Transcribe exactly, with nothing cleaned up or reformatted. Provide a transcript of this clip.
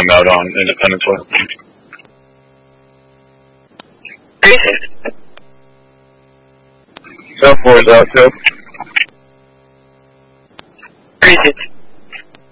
timeout on independent play. Crazy. So four is out, too. Crazy.